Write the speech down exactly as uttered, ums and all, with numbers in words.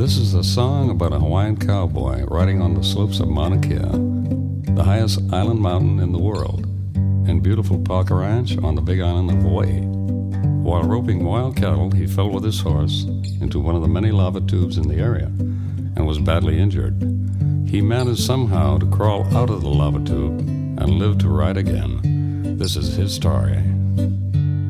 This is a song about a Hawaiian cowboy riding on the slopes of Mauna Kea, the highest island mountain in the world, and beautiful Palka Ranch on the Big Island of Hawaii. While roping wild cattle, he fell with his horse into one of the many lava tubes in the area and was badly injured. He managed somehow to crawl out of the lava tube and live to ride again. This is his story.